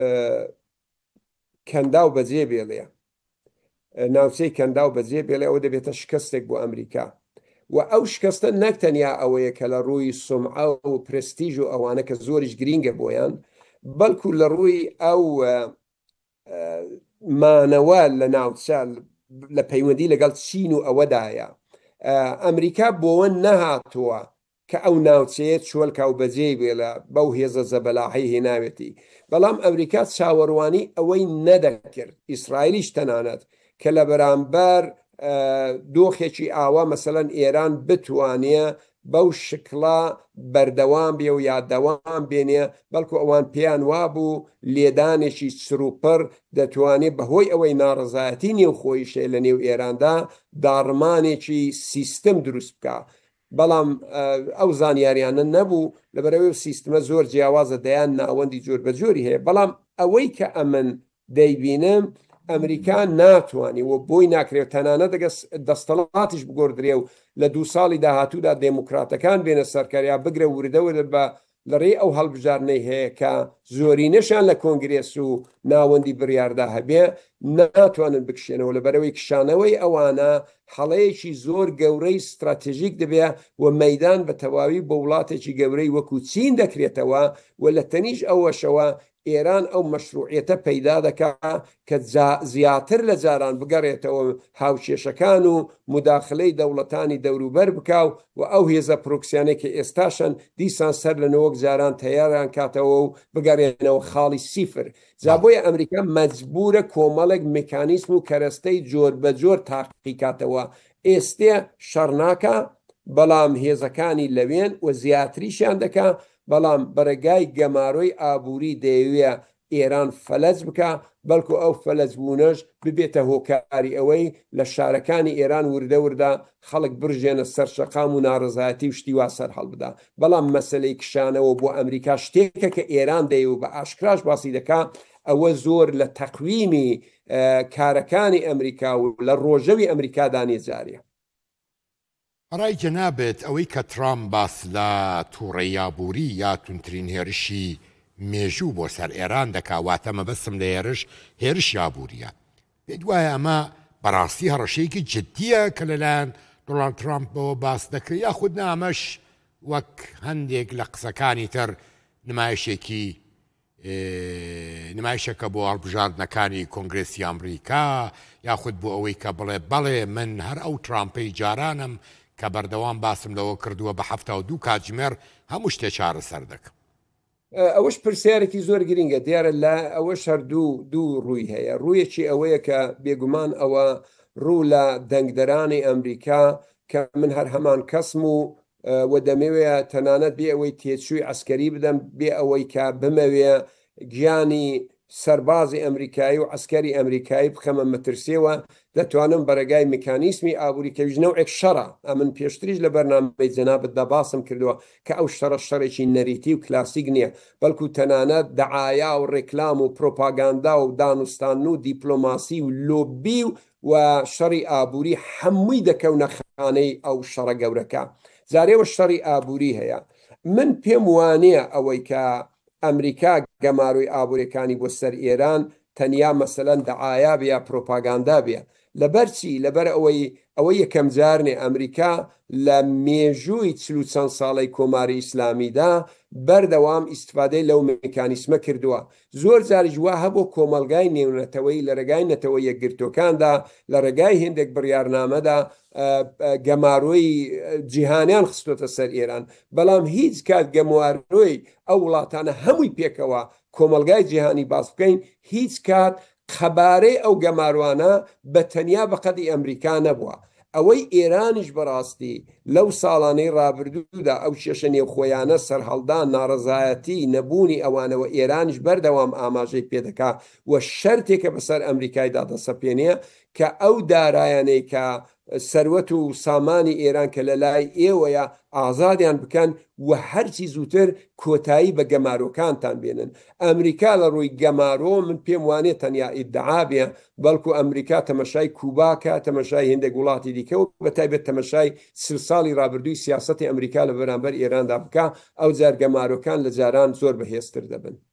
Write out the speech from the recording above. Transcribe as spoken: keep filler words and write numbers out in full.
کەندا و بەجێ بێڵێ ناوچەی کەندا و بەجێ بێڵێ ئەوە دەبێتە شکستێک بۆ ئەمریکا و ئەو شکستە نەک تەنیا ئەوەیە کە لە ڕووی سومعە و پرستیژ و ئەوانە کە زۆریش گرینگە بۆیان بەڵکو لە ڕووی ئەو مانەوە لە ناوچە لە پەیوەندی لەگەڵ چین و ئەوەدایە ئەمریکا بۆوە نەهاتووە کە ئەو ناوچەیە چۆلکە و بەجێ بێڵە بەو هێزە زەبەلاحی هێناوێتی بەڵام ئەمریکا چاوەڕوانی ئەوەی نەدەکرد ئیسرائیلیش تەنانەت کە لە بەرامبەر دۆخێکی ئاوا مەسەلەن ئێران بتوانێ بەو شکڵە بەردەوام بێ و یادەوام بێنێ بەڵکو ئەوان پێیان وابوو لێدانێکی سروپڕ دەتوانێت بەهۆی ئەوەی ناڕزایەتی نێوخۆیشێ لە نێو ئێراندا داڕمانێکی سیستم دروست بکە بەڵام ئەو زانیاریانە نەبوو لەبەرەوەی سیستمە زۆر جیاوازە دەیان ناوەندی جۆر بەجۆری هەیە بەڵام ئەوەی کە ئەمن دەیبینم ئەمریکا ناتوانانی و بۆی ناکرێت تەنانە دەستەڵاتیش بگۆڕدرێ و لە دوو ساڵی داهاتوودا دێموکراتەکان بێنە سەرکاریا بگرە وردەوە بە لەڕێی ئەو هەڵبژارنەی هەیە کە زۆرینەشان لە کۆنگرێس و ناوەندی بڕیاردا هەبێ ناتوانن بکشێنەوە لەبەرەوەی کشانەوەی ئەوانە هەڵەیەکی زۆر گەورەی استراتێژیک دەبێ و مەدان بە تەواوی بە وڵاتێکی گەورەی وەکو چین دەکرێتەوە و لە تەنیش ئەوەشەوە ئێران ئەو مەشروعیەتە پەیدا دەکا کە زیاتر لە جاران بگەڕێتەوە هاوچێشەکان و مداخلەی دەوڵەتانی دەوروبەر بکاو و ئەو هێزە پرۆکسیانەی کە ئێستاشن دیسان سەر لە نەوەک جاران تەیاریان کاتەوە و بگەڕێنەوە خاڵی سیفر جا بۆیە ئەمریکا مەجبورە کۆمەڵێک مێکانیسم و کەرەستەی جۆر بە جۆر تاقیکاتەوە ئێستێ شەڕناکە بەڵام هێزەکانی لەوێن و زیاتریشیان دەکا بەڵام بەرەگای گەمارۆی ئابووری دەیەوێ ئێران فەلەج بکە بەڵکو ئەو فەلەج بوونەش ببێتە هۆکاری ئەوەی لە شارەکانی ئێران وردە وردە خەڵک برژێنە سەر شەقام و ناڕزایەتی و شتی وا سەر هەڵبدا بەڵام مەسەلەی کشانەوە بۆ ئەمریکا شتێکە کە ئێران دەیە و بە ئاشکراش باسی دەکا ئەوە زۆر لە تەقویمی کارەکانی ئەمریکا و لە ڕۆژەوی ئەمریکا دانێجاریە ڕای جەنابێت ئەوەی کە ترامپ باس لە تووڕە یابووری یا تونترین هێرشی مێژوو بۆ سەر ئێران دەکاواتە مەبەستم لە هێرش هێرش یابووریە پێت وایە ئەمە بەڕاستی هەڕەشەیەکی جددیە کە لەلایەن دۆناڵد ترامپەوە باس دەکرێت یاخود نامەش وەک هەندێک لە قسەکانی تر نمایشێکی نمایشەکە بۆ هەڵبژاردنەکانی کۆنگرێسی ئەمریکا یاخود بۆ ئەوەی کە بڵێ بەڵێ من هەر ئەو ترامپەی جارانم کە بەردەوام باسم لەوە کردووە بە هەفتە و دوو کاتژمێر هەموو شتێ چارەسەر دەکەم ئەوەش پرسیارێکی زۆر گرینگە دیارە لە ئەوەش هەردوو دوو ڕووی هەیە ڕوویەکی ئەوەیە کە بێگومان ئەوە ڕوو لە دەنگدەرانی ئەمریکا کە من هەر هەمان کەسم و و دەمەوێت تەنانەت بێ ئەوەی تێچووی عسکەری بدەم بێ ئەوەی کە بمەوێ گیانی سەربازی ئەمریکایی و عسکەری ئەمریکایی بخەمە مەترسیەوە دەتوانم بەرەگای میکانیسمی ئابووری کەویژ نەوعێک شەڕە ئەمن پێشتریش لە بەرنامەی جەنابەتدا باسم کردووە کە ئەو شەڕە شەڕێکی نەریتی و کلاسیک نییە بەڵکو تەنانەت دەعایا و ڕێکلام و پرۆپاگاندا و دانوستان و دیپلۆماسی و لۆبی و شەڕی ئابووری هەمووی دەکەونە خانەی ئەو شەڕە گەورەکە جارێوە شەڕی ئابووری هەیە من پێم وانەیە ئەوەی کە ئەمریکا گەماروی ئابوووریەکانی بۆ سەر ئێران تەنیا مەسەلەن دەعایا بێ یا پرۆپاگاندا بێ لەبەرچی لەبەر ئەوەی ئەوەی یەکەم جارنێ ئەمریکا لە مێژووی چل و چەند ساڵی کۆماری ئیسلامیدا بەردەوام ئیستفادەی لەو میکانیسمە کردووە زۆر جاریش وا هەبوو کۆمەلگای نێونەتەوەی لە ڕێگای نەتەوەی یەکگرتوەکاندا لە ڕێگای هێندێک بڕیارنامەدا گەماڕۆی جیهانیان خستۆتە سەر ئێران بەڵام هیچ کات گەماڕۆی ئەو وڵاتانە هەمووی پێکەوە کۆمەلگای جیهانی باس بکەین هیچ کات خەبارەی ئەو گەماروانە بە تەنیا بەقەدی ئەمریکا نەبووە ئەوەی ئێرانیش بەڕاستی لەو ساڵانەی ڕابردوودا ئەو کێشە نێوخۆیانە سەرهەڵدان ناڕزایەتی نەبوونی ئەوانەوە ئێرانیش بەردەوام ئاماژەی پێدەکا و شەرتێکە بەسەر ئەمریکایدا دەسەپێنێ کە ئەو دارایانەی کە سەروەت و سامانی ئێران کە لە لای ئێوەیە ئازادیان بکەن و هەرچی زووتر کۆتایی بە گەمارۆکانتان بێنن ئەمریکا لە ڕووی گەمارۆ من پێم وانێت تەنیا ئیدعا بێ بەڵکو ئەمریکا تەمەشای کوباکە تەمەشای هێندێک وڵاتی دیکە و بەتایبەت تەمەشای سل ساڵی ڕابردووی سیاسەتی ئەمریکا لە بەرامبەر ئێراندا بکە ئەو جار گەمارۆکان لە جاران زۆر بەهێزتر دەبن